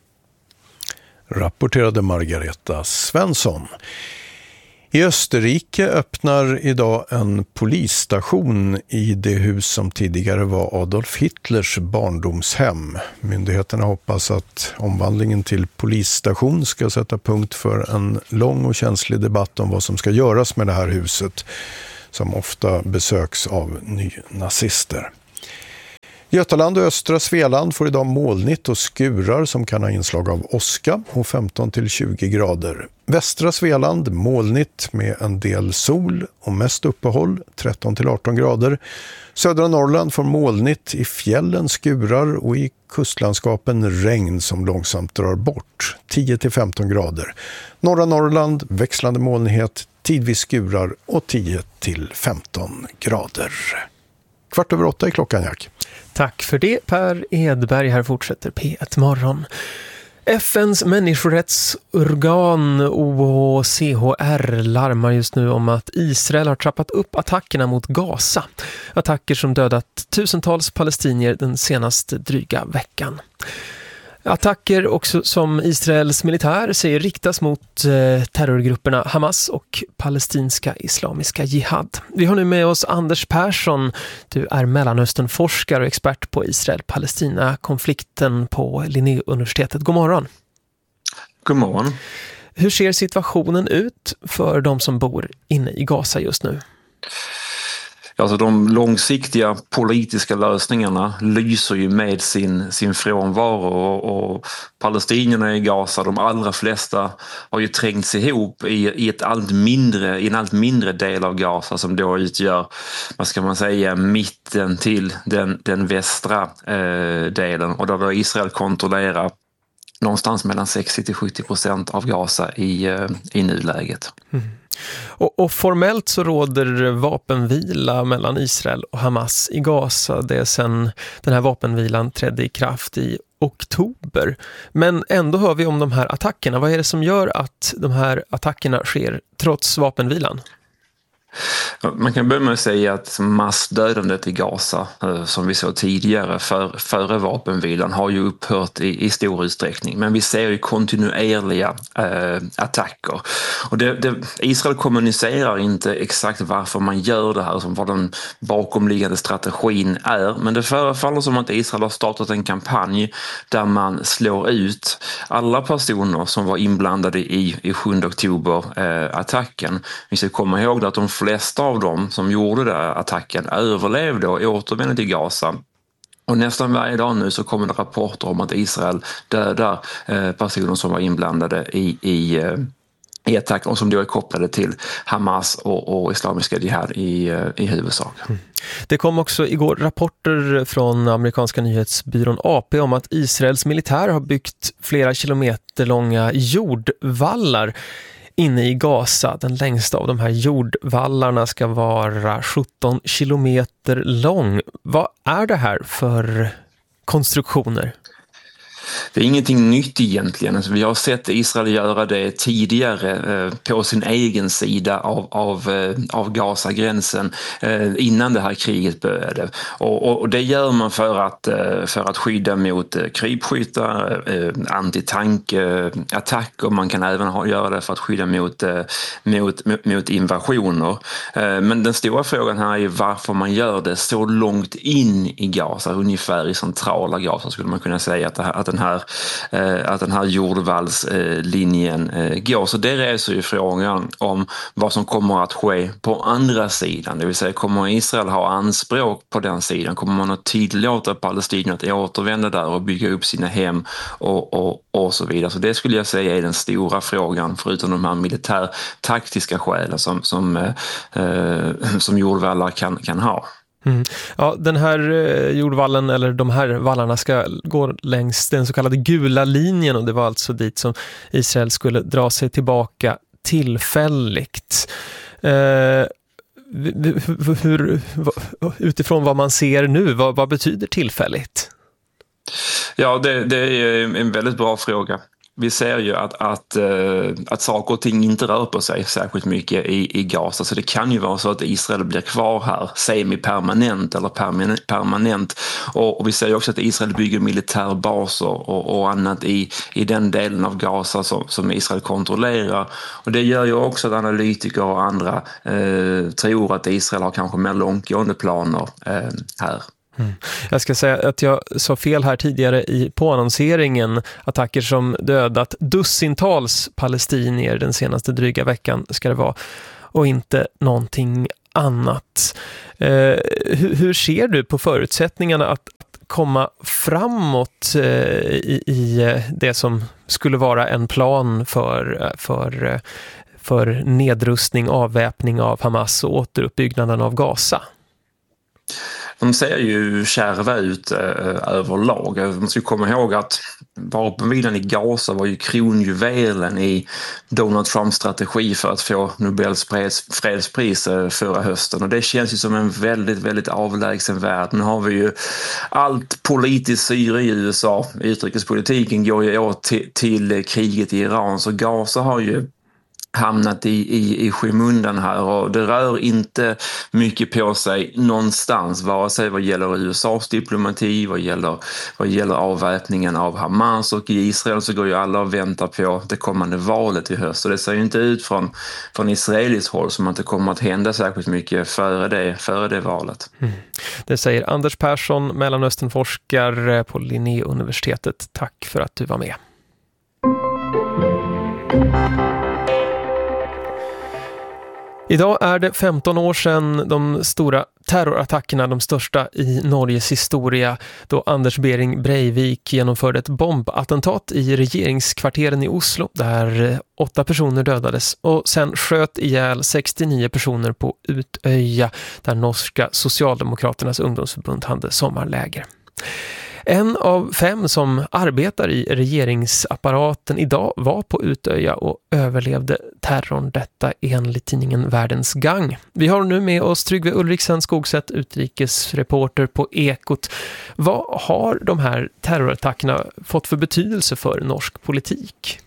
Rapporterade Margareta Svensson. I Österrike öppnar idag en polisstation i det hus som tidigare var Adolf Hitlers barndomshem. Myndigheterna hoppas att omvandlingen till polisstation ska sätta punkt för en lång och känslig debatt om vad som ska göras med det här huset, som ofta besöks av nynazister. Götaland och östra Svealand får idag molnigt och skurar som kan ha inslag av åska och femton till tjugo grader. Västra Svealand molnigt med en del sol och mest uppehåll, tretton till arton grader. Södra Norrland får molnigt, i fjällen skurar och i kustlandskapen regn som långsamt drar bort, tio till femton grader. Norra Norrland växlande molnighet, tidvis skurar och tio till femton grader. Kvart över åtta i klockan, Jack. Tack för det, Per Edberg. Här fortsätter P ett Morgon. F N:s människorättsorgan O H C H R larmar just nu om att Israel har trappat upp attackerna mot Gaza. Attacker som dödat tusentals palestinier den senaste dryga veckan. Attacker också som Israels militär säger riktas mot eh, terrorgrupperna Hamas och palestinska islamiska jihad. Vi har nu med oss Anders Persson. Du är Mellanösternforskare och expert på Israel-Palestina-konflikten på Linnéuniversitetet. God morgon. God morgon. Hur ser situationen ut för de som bor inne i Gaza just nu? Alltså de långsiktiga politiska lösningarna lyser ju med sin, sin frånvaro, och, och palestinierna i Gaza, de allra flesta, har ju trängts ihop i, i, ett allt mindre, i en allt mindre del av Gaza som då utgör, vad ska man säga, mitten till den, den västra eh, delen, och där då Israel kontrollerar någonstans mellan sextio till sjuttio procent av Gaza i, eh, i nuläget. Mm. Och, och formellt så råder vapenvila mellan Israel och Hamas i Gaza. Det är sedan den här vapenvilan trädde i kraft i oktober. Men ändå hör vi om de här attackerna. Vad är det som gör att de här attackerna sker trots vapenvilan? Man kan börja med att säga att massdödandet i Gaza, som vi såg tidigare för, före vapenvilan, har ju upphört i, i stor utsträckning. Men vi ser ju kontinuerliga äh, attacker. Och det, det, Israel kommunicerar inte exakt varför man gör det här, som vad den bakomliggande strategin är. Men det förefaller som att Israel har startat en kampanj där man slår ut alla personer som var inblandade i, i sjunde oktober-attacken. Äh, vi ska komma ihåg att de flesta av dem som gjorde den attacken överlevde och återvände till Gaza. Och nästan varje dag nu så kommer det rapporter om att Israel dödar eh, personer som var inblandade i, i, eh, i attacken, och som då är kopplade till Hamas och, och islamiska jihad i, eh, i huvudsak. Mm. Det kom också igår rapporter från amerikanska nyhetsbyrån A P om att Israels militär har byggt flera kilometer långa jordvallar inne i Gaza. Den längsta av de här jordvallarna ska vara sjutton kilometer lång. Vad är det här för konstruktioner? Det är ingenting nytt egentligen. Vi har sett Israel göra det tidigare på sin egen sida av, av, av Gaza-gränsen innan det här kriget började. Och, och det gör man för att, för att skydda mot krypskyttar, antitankerattacker. Man kan även göra det för att skydda mot, mot, mot invasioner. Men den stora frågan här är varför man gör det så långt in i Gaza, ungefär i centrala Gaza skulle man kunna säga att, det här, att den här här, att den här jordvallslinjen går. Så det reser ju frågan om vad som kommer att ske på andra sidan. Det vill säga, kommer Israel ha anspråk på den sidan? Kommer man att tillåta Palestina att återvända där och bygga upp sina hem och, och, och så vidare? Så det skulle jag säga är den stora frågan, förutom de här militärtaktiska skälen som, som, eh, som jordvallar kan, kan ha. Mm. Ja, den här jordvallen eller de här vallarna ska gå längs den så kallade gula linjen, och det var alltså dit som Israel skulle dra sig tillbaka tillfälligt. Eh, hur, hur, utifrån vad man ser nu, vad, vad betyder tillfälligt? Ja, det, det är en väldigt bra fråga. Vi ser ju att, att, att saker och ting inte rör på sig särskilt mycket i, i Gaza, så det kan ju vara så att Israel blir kvar här semi-permanent eller permanent, permanent. Och, och vi ser ju också att Israel bygger militärbaser och, och annat i, i den delen av Gaza som, som Israel kontrollerar. Och det gör ju också att analytiker och andra eh, tror att Israel har kanske mer långtgående planer eh, här. Mm. Jag ska säga att jag sa fel här tidigare i påannonseringen. Attacker som dödat dussintals palestinier den senaste dryga veckan ska det vara, och inte någonting annat. Eh, hur, hur ser du på förutsättningarna att komma framåt eh, i, i det som skulle vara en plan för, för, för nedrustning, avväpning av Hamas och återuppbyggnaden av Gaza? De ser ju kärva ut eh, överlag. Man ska komma ihåg att vapenvilan i Gaza var ju kronjuvelen i Donald Trumps strategi för att få Nobels freds, fredspris eh, förra hösten. Och det känns ju som en väldigt, väldigt avlägsen värld. Nu har vi ju allt politiskt syre i U S A. Utrikespolitiken går ju åt till, till kriget i Iran, så Gaza har ju hamnat i, i, i skymundan här, och det rör inte mycket på sig någonstans, vare sig vad gäller U S A:s diplomati, vad gäller, vad gäller avväpningen av Hamas, och i Israel så går ju alla och väntar på det kommande valet i höst, så det ser ju inte ut från, från israeliskt håll som att det kommer att hända särskilt mycket före det, före det valet. Mm. Det säger Anders Persson, Mellanösternforskare på Linnéuniversitetet. Tack för att du var med. Idag är det femton år sedan de stora terrorattackerna, de största i Norges historia, då Anders Behring Breivik genomförde ett bombattentat i regeringskvarteren i Oslo där åtta personer dödades, och sen sköt ihjäl sextionio personer på Utöja där norska Socialdemokraternas ungdomsförbund hade sommarläger. En av fem som arbetar i regeringsapparaten idag var på Utöja och överlevde terrorn, detta enligt tidningen Världens Gang. Vi har nu med oss Tryggve Ulriksen Skogsätt, utrikesreporter på Ekot. Vad har de här terrorattackerna fått för betydelse för norsk politik?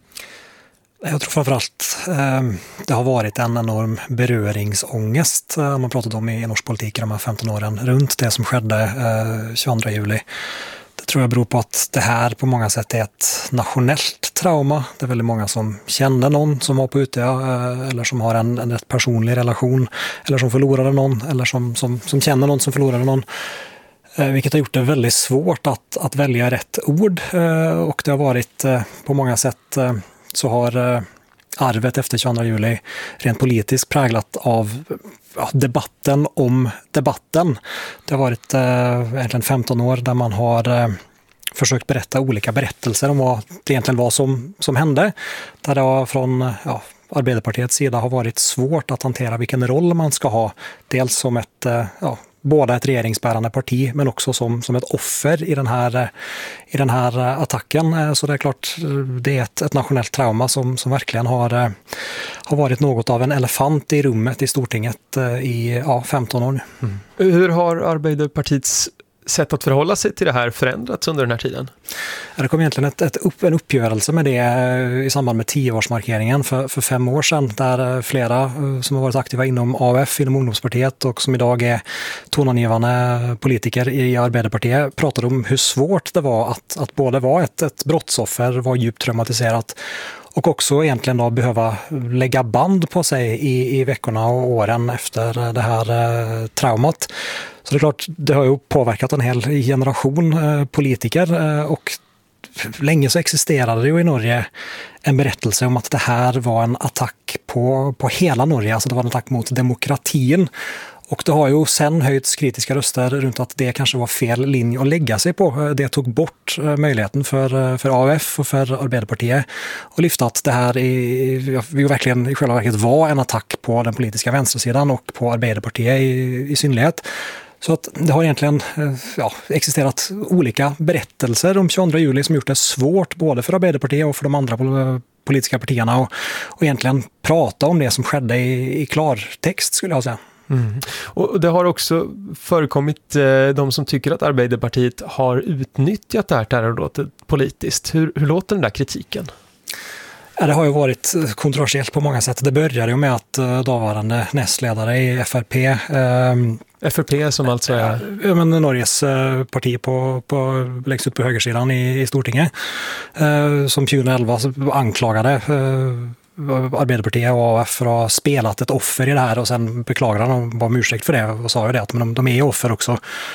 Jag tror framförallt eh, det har varit en enorm beröringsångest eh, man pratat om i norsk politik i de här femton åren runt det som skedde eh, tjugoandra juli. Det tror jag beror på att det här på många sätt är ett nationellt trauma. Det är väldigt många som kände någon som var på Utöja eh, eller som har en, en rätt personlig relation, eller som förlorade någon, eller som, som, som känner någon som förlorade någon. Eh, vilket har gjort det väldigt svårt att, att välja rätt ord, eh, och det har varit eh, på många sätt eh, så har eh, arvet efter tjugoandra juli rent politiskt präglat av ja, debatten om debatten. Det har varit eh, egentligen femton år där man har eh, försökt berätta olika berättelser om vad det egentligen var som, som hände. Där det har från ja, Arbeiderpartiets sida har varit svårt att hantera vilken roll man ska ha. Dels som ett eh, ja, både ett regeringsbärande parti, men också som, som ett offer i den här, i den här attacken. Så det är klart, det är ett, ett nationellt trauma som, som verkligen har, har varit något av en elefant i rummet i Stortinget i ja, femton år. Mm. Hur har Arbeiderpartiets sätt att förhålla sig till det här förändrats under den här tiden? Det kom egentligen ett, ett upp, en uppgörelse med det i samband med tioårsmarkeringen för, för fem år sedan, där flera som har varit aktiva inom A F, inom ungdomspartiet, och som idag är tonangivande politiker i Arbeiderpartiet pratade om hur svårt det var att, att både vara ett, ett brottsoffer, vara djupt traumatiserat, och också egentligen då behöva lägga band på sig i, i veckorna och åren efter det här eh, traumat. Så det är klart, det har ju påverkat en hel generation eh, politiker eh, och länge så existerade det ju i Norge en berättelse om att det här var en attack på, på hela Norge, alltså det var en attack mot demokratin. Och det har ju sen höjts kritiska röster runt att det kanske var fel linje att lägga sig på. Det tog bort möjligheten för, för A U F och för Arbeiderpartiet och lyfta att det här i, vi verkligen i själva verket var en attack på den politiska vänstersidan och på Arbeiderpartiet i, i synlighet. Så att det har egentligen ja, existerat olika berättelser om tjugoandra juli som gjort det svårt både för Arbeiderpartiet och för de andra politiska partierna och, och egentligen prata om det som skedde i, i klartext, skulle jag säga. Mm. Och det har också förekommit eh, de som tycker att Arbeiderpartiet har utnyttjat det här terrordådet politiskt. Hur, hur låter den där kritiken? Ja, det har ju varit kontroversiellt på många sätt. Det började ju med att uh, dåvarande nästledare i F R P... Um, F R P som alltså är... Ja, men Norges uh, parti på, på, längst upp på högersidan i, i Stortinget. Uh, som tjugoelva anklagade uh, Arbeiderpartiet och A U F för att ha spelat ett offer i det här och sen beklagade han och bad om ursäkt för det och sa ju det att men de, de är offer också.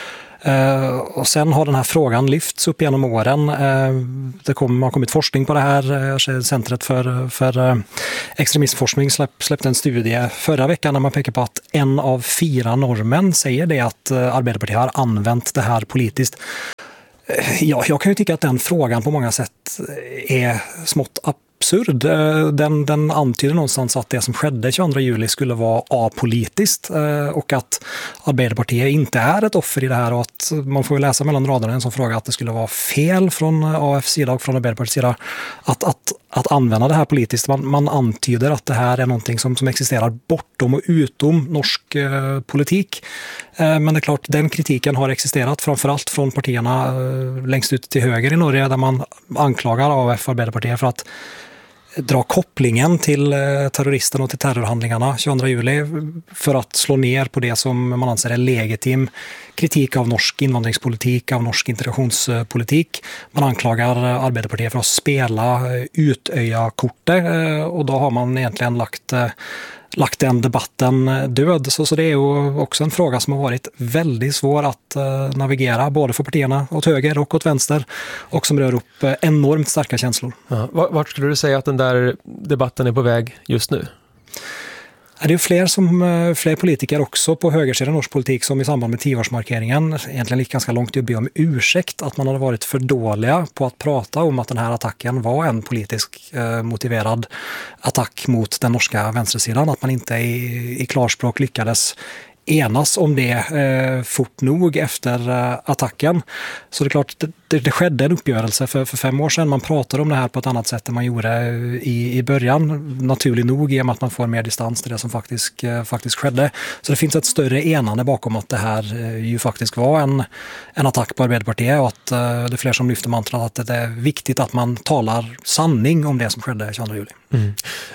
Uh, och sen har den här frågan lyfts upp genom åren. Uh, det kom, har kommit forskning på det här. Uh, Centret för, för uh, extremismforskning släpp, släppte en studie förra veckan där man pekar på att en av fyra norrmän säger det att uh, Arbeiderpartiet har använt det här politiskt. Uh, ja, jag kan ju tycka att den frågan på många sätt är smått absurd. Den, den antyder någonstans att det som skedde tjugoandra juli skulle vara apolitiskt och att Arbeiderpartiet inte är ett offer i det här och att man får ju läsa mellan raderna en sån fråga att det skulle vara fel från A U F:s sida och från Arbeiderpartiets sida att, att, att använda det här politiskt. Man, man antyder att det här är någonting som, som existerar bortom och utom norsk eh, politik. Eh, men det är klart, den kritiken har existerat framförallt från partierna eh, längst ut till höger i Norge där man anklagar A U F och Arbeiderpartiet för att dra kopplingen till terroristen och till terrorhandlingarna tjugoandra juli för att slå ner på det som man anser är legitim kritik av norsk invandringspolitik, av norsk integrationspolitik. Man anklagar Arbeiderpartiet för att spela utöja-kortet och då har man egentligen lagt lagt den debatten död. Så, så det är ju också en fråga som har varit väldigt svår att uh, navigera både för partierna åt höger och åt vänster och som rör upp uh, enormt starka känslor. Ja, vart skulle du säga att den där debatten är på väg just nu? Det är fler, som, fler politiker också på högersidan norsk politik som i samband med tioårsmarkeringen egentligen gick ganska långt i att be om ursäkt att man hade varit för dåliga på att prata om att den här attacken var en politisk eh, motiverad attack mot den norska vänstersidan. Att man inte i, i klarspråk lyckades enas om det eh, fort nog efter eh, attacken. Så det är klart, det, det, det skedde en uppgörelse för, för fem år sedan. Man pratade om det här på ett annat sätt än man gjorde i, i början. Naturligt nog i och med att man får mer distans till det som faktiskt, eh, faktiskt skedde. Så det finns ett större enande bakom att det här eh, ju faktiskt var en, en attack på Arbeiderpartiet och att eh, det är fler som lyfter mantrat att det är viktigt att man talar sanning om det som skedde tjugoandra juli. Mm.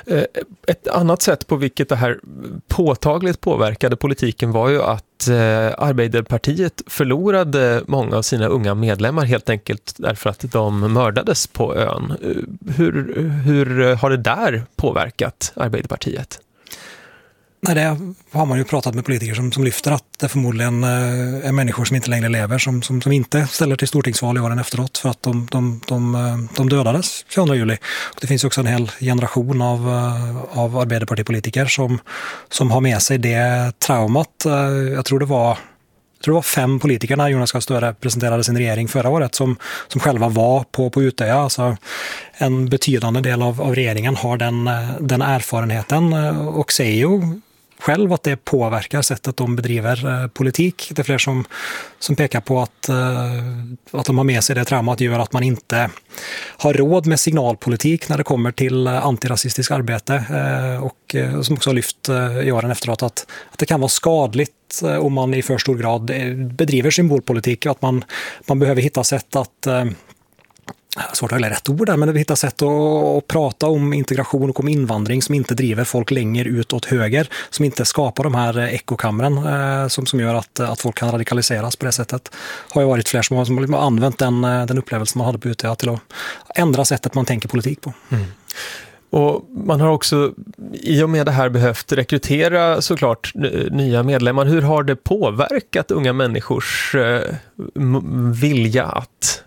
Ett annat sätt på vilket det här påtagligt påverkade politiken var ju att eh, Arbeiderpartiet förlorade många av sina unga medlemmar helt enkelt därför att de mördades på ön. Hur, hur har det där påverkat Arbeiderpartiet? Nej, det har man ju pratat med politiker som, som lyfter att det förmodligen är människor som inte längre lever som, som, som inte ställer till stortingsval i åren efteråt för att de, de, de, de dödades tjugoandra juli. Och det finns också en hel generation av, av Arbeiderpartipolitiker som, som har med sig det traumat. Jag tror det var Jag tror det var fem politiker när Jonas Gahr Støre presenterade sin regering förra året som, som själva var på, på Utöja. Alltså en betydande del av, av regeringen har den, den erfarenheten och säger ju själv att det påverkar sättet de bedriver eh, politik. Det är fler som, som pekar på att, eh, att de har med sig det traumat gör att man inte har råd med signalpolitik när det kommer till eh, antirasistiskt arbete eh, och eh, som också har lyft eh, i åren efteråt att, att det kan vara skadligt eh, om man i för stor grad eh, bedriver symbolpolitik och att man, man behöver hitta sätt att eh, svårt att välja rätt ord där, men vi hittar sätt att, att prata om integration och om invandring som inte driver folk längre ut åt höger, som inte skapar de här ekokamren eh, som, som gör att, att folk kan radikaliseras på det sättet. Har ju varit fler som har, som har använt den, den upplevelse man hade på Utöja till att ändra sättet man tänker politik på. Mm. Och man har också i och med det här behövt rekrytera såklart nya medlemmar. Hur har det påverkat unga människors eh, vilja att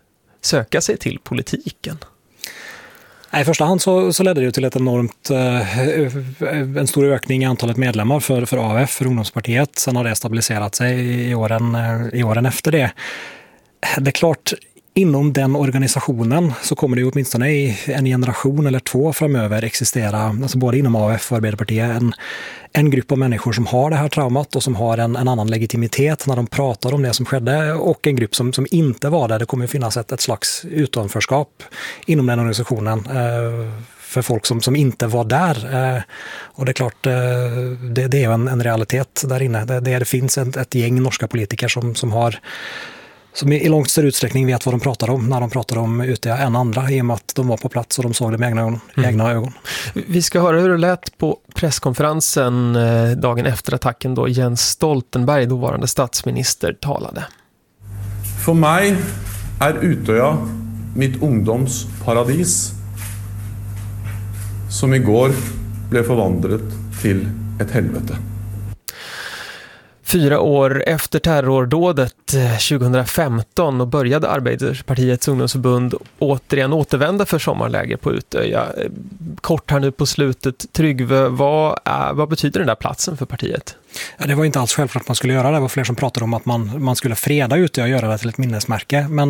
söka sig till politiken? I första hand så, så ledde det ju till ett enormt, eh, en stor ökning i antalet medlemmar för, för A F, för ungdomspartiet. Sen har det stabiliserat sig i åren, i åren efter det. Det är klart, inom den organisationen så kommer det ju åtminstone i en generation eller två framöver existera, alltså både inom A F och Arbeiderpartiet, en, en grupp av människor som har det här traumat och som har en, en annan legitimitet när de pratar om det som skedde, och en grupp som, som inte var där. Det kommer finnas ett, ett slags utanförskap inom den organisationen eh, för folk som, som inte var där. Eh, och det är klart, eh, det, det är en, en realitet där inne. Det, det, det finns ett, ett gäng norska politiker som, som har som i långt större utsträckning vet vad de pratar om när de pratar om U T än andra, i och med att de var på plats och de såg det med egna ögon. Mm. egna ögon. Vi ska höra hur det lät på presskonferensen dagen efter attacken då Jens Stoltenberg, dåvarande statsminister, talade. För mig är Utöya mitt ungdomsparadis som igår blev förvandlat till ett helvete. Fyra år efter terrordådet tjugohundrafemton och började Arbeiderpartiets ungdomsförbund återigen återvända för sommarläger på Utöja. Kort här nu på slutet, Tryggve, vad, är, vad betyder den där platsen för partiet? Ja, det var inte alls självklart att man skulle göra det. Det var fler som pratade om att man, man skulle freda Utöja och göra det till ett minnesmärke. Men